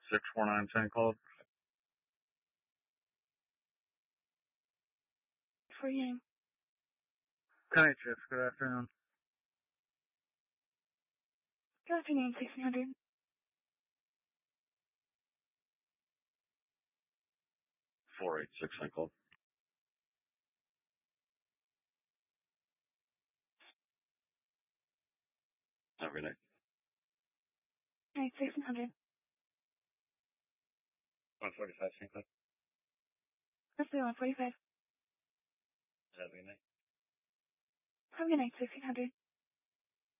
64910 called. For you. Hi, Chips. Good afternoon. Good afternoon, 1600. I called. Have a good night. Alright, 1600. 145 St. Cloud. Let's do 145. Have a good night. Have a good night, 1600.